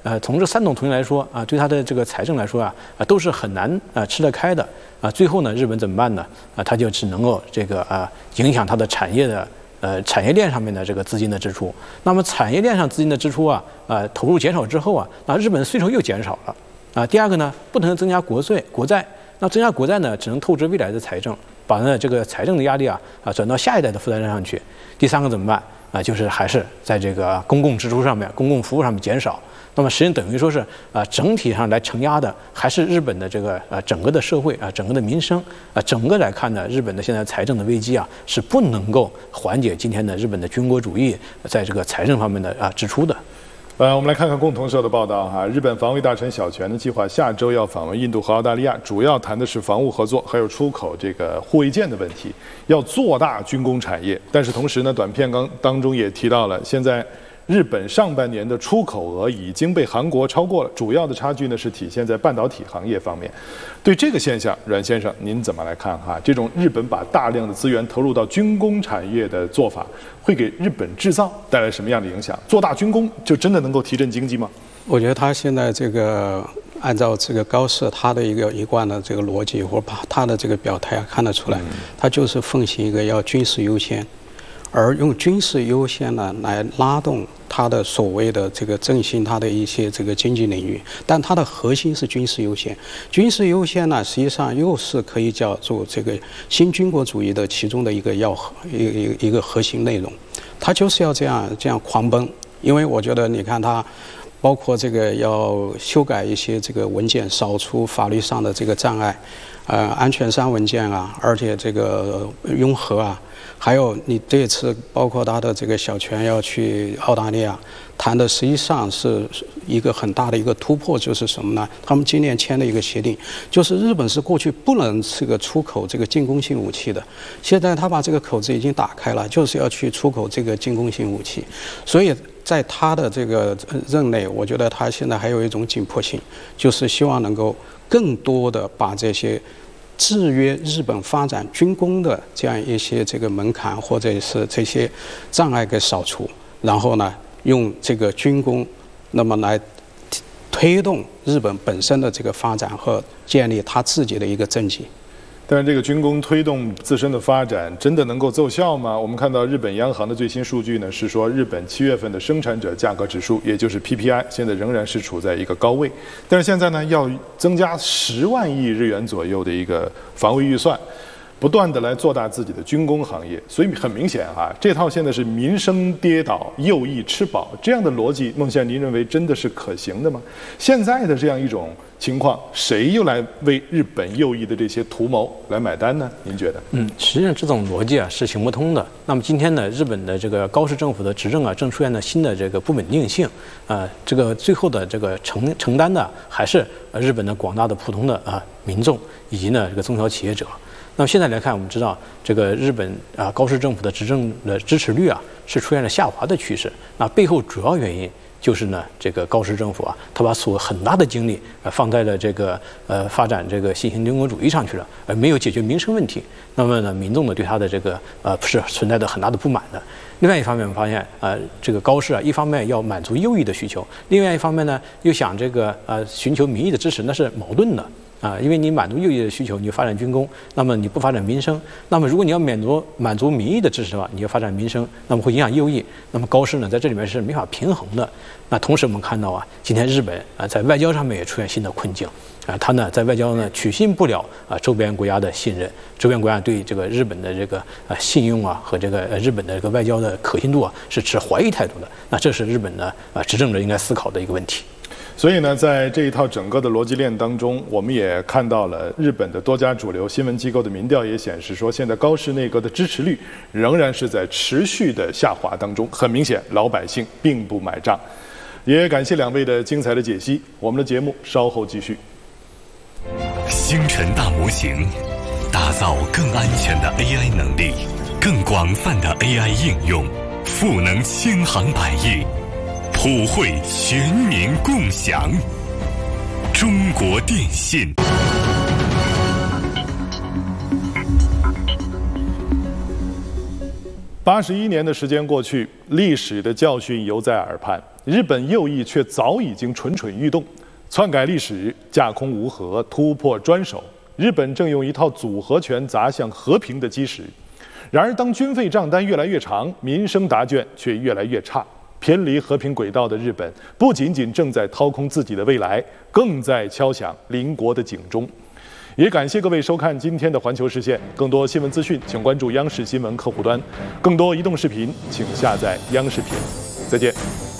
从这3种途径来说啊，对它的这个财政来说都是很难吃得开的啊。最后呢，日本怎么办呢？它就只能够这个影响它的产业的产业链上面的这个资金的支出。那么产业链上资金的支出投入减少之后那日本的税收又减少了第二个呢，不能增加国债。那增加国债呢，只能透支未来的财政，把呢这个财政的压力转到下一代的负担上去。第3个怎么办就是还是在这个公共支出上面、公共服务上面减少。那么实际上等于说是整体上来承压的还是日本的这个整个的社会整个的民生整个来看呢，日本的现在财政的危机是不能够缓解今天的日本的军国主义在这个财政方面的支出的。 我们来看看共同社的报道哈。日本防卫大臣小泉的计划下周要访问印度和澳大利亚，主要谈的是防务合作，还有出口这个护卫舰的问题，要做大军工产业。但是同时呢，短片当中也提到了，现在日本上半年的出口额已经被韩国超过了，主要的差距呢是体现在半导体行业方面。对这个现象，阮先生您怎么来看哈？这种日本把大量的资源投入到军工产业的做法，会给日本制造带来什么样的影响？做大军工就真的能够提振经济吗？ 我觉得他现在这个按照这个高市他的一贯的这个逻辑，或者把他的这个表态看得出来，他就是奉行一个要军事优先。而用军事优先呢来拉动它的所谓的这个振兴它的一些这个经济领域，但它的核心是军事优先。军事优先呢，实际上又是可以叫做这个新军国主义的其中的一个核心内容。它就是要这样狂奔，因为我觉得你看它。包括这个要修改一些这个文件，扫除法律上的这个障碍，安全3文件而且这个拥核还有你这次包括他的这个小泉要去澳大利亚谈的，实际上是一个很大的一个突破，就是什么呢？他们今年签的一个协定，就是日本是过去不能这个出口这个进攻性武器的，现在他把这个口子已经打开了，就是要去出口这个进攻性武器，所以。在他的这个任内，我觉得他现在还有一种紧迫性，就是希望能够更多的把这些制约日本发展军工的这样一些这个门槛或者是这些障碍给扫除，然后呢，用这个军工，那么来推动日本本身的这个发展和建立他自己的一个政绩。 但是这个军工推动自身的发展真的能够奏效吗？我们看到日本央行的最新数据呢，是说日本7月份的生产者价格指数，也就是 PPI， 现在仍然是处在一个高位。但是现在呢，要增加10万亿日元左右的一个防卫预算，不断的来做大自己的军工行业。所以很明显这套现在是民生跌倒，右翼吃饱这样的逻辑，孟先生您认为真的是可行的吗？现在的这样一种情况，谁又来为日本右翼的这些图谋来买单呢？您觉得？ 实际上这种逻辑是行不通的。那么今天呢，日本的这个高市政府的执政正出现了新的这个不稳定性这个最后的这个承担的还是日本的广大的普通的民众以及呢这个中小企业者。那么现在来看，我们知道这个日本高市政府的执政的支持率是出现了下滑的趋势。那背后主要原因就是呢，这个高市政府他把很大的精力放在了这个发展这个新型军国主义上去了，而没有解决民生问题。那么呢，民众呢对他的这个是存在着很大的不满的。另外一方面，我们发现这个高市一方面要满足右翼的需求，另外一方面呢又想这个寻求民意的支持，那是矛盾的。因为你满足右翼的需求，你就发展军工，那么你不发展民生。那么如果你要满足民意的支持的话，你就发展民生，那么会影响右翼。那么高市呢，在这里面是没法平衡的。那同时我们看到今天日本在外交上面也出现新的困境它呢在外交呢取信不了周边国家的信任，周边国家对这个日本的这个信用和这个日本的这个外交的可信度是持怀疑态度的。那这是日本的执政者应该思考的一个问题。 所以呢，在这一套整个的逻辑链当中，我们也看到了日本的多家主流新闻机构的民调也显示说，现在高市内阁的支持率仍然是在持续的下滑当中。很明显，老百姓并不买账。也感谢2位的精彩的解析，我们的节目稍后继续。 星辰大模型，打造更安全的 AI 能力，更广泛的 AI 应用，赋能千行百业。普惠全民共享，中国电信。 81年的时间过去，历史的教训犹在耳畔。 日本右翼却早已经蠢蠢欲动，篡改历史，架空无核，突破专守。日本正用一套组合拳砸向和平的基石。然而，当军费账单越来越长，民生答卷却越来越差。偏离和平轨道的日本，不仅仅正在掏空自己的未来，更在敲响邻国的警钟。也感谢各位收看今天的环球视线。更多新闻资讯，请关注央视新闻客户端；更多移动视频，请下载央视频。再见。